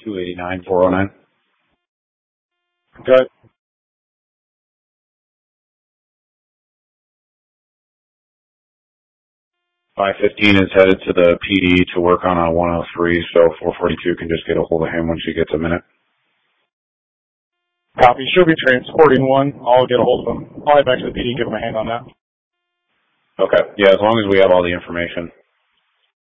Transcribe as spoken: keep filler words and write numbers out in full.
two eighty-nine, four oh nine. Okay. five fifteen is headed to the P D to work on a one oh three, so four forty-two can just get a hold of him when she gets a minute. Copy. She'll be transporting one. I'll get a hold of him. I'll head back to the P D and give him a hand on that. Okay. Yeah, as long as we have all the information.